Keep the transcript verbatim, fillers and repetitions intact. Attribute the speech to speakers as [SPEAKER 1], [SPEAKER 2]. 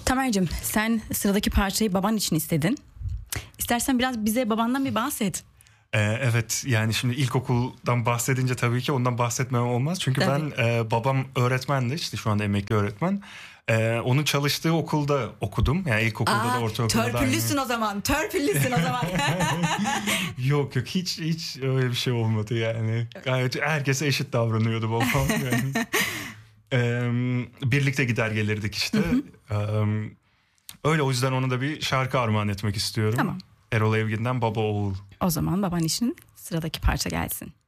[SPEAKER 1] Tamer'cim, sen sıradaki parçayı baban için istedin. İstersen biraz bize babandan bir bahset.
[SPEAKER 2] Ee, evet, yani şimdi ilkokuldan bahsedince tabii ki ondan bahsetmem olmaz. Çünkü tabii. ben e, babam öğretmendi, işte şu anda emekli öğretmen. Ee, onun çalıştığı okulda okudum. Yani ilkokulda Aa, da ortaokulda da.
[SPEAKER 1] Törpüllüsün o zaman. Törpüllüsün o zaman.
[SPEAKER 2] Yok yok, hiç hiç öyle bir şey olmadı yani. Gayet herkese eşit davranıyordu babam. Yani. ee, birlikte gider gelirdik işte. Ee, öyle, o yüzden ona da bir şarkı armağan etmek istiyorum.
[SPEAKER 1] Tamam.
[SPEAKER 2] Erol Evgin'den Baba Oğul.
[SPEAKER 1] O zaman baban için sıradaki parça gelsin.